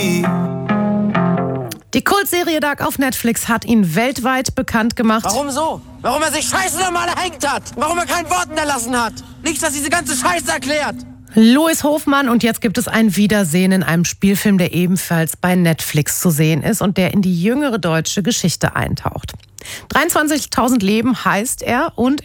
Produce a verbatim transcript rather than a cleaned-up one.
Die Kultserie Dark auf Netflix hat ihn weltweit bekannt gemacht. Warum so? Warum er sich scheiße normal erhängt hat? Warum er kein Wort hinterlassen hat? Nichts, das diese ganze Scheiße erklärt. Louis Hofmann, und jetzt gibt es ein Wiedersehen in einem Spielfilm, der ebenfalls bei Netflix zu sehen ist und der in die jüngere deutsche Geschichte eintaucht. dreiundzwanzigtausend Leben heißt er und